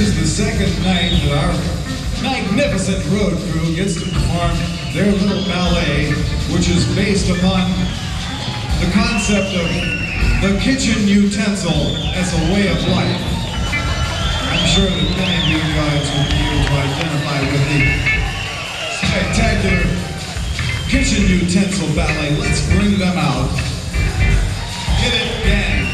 is the second night that our magnificent road crew gets to perform their little ballet, which is based upon the concept of the kitchen utensil as a way of life. I'm sure that many of you guys will be able to identify with the spectacular kitchen utensil ballet. Let's bring them out.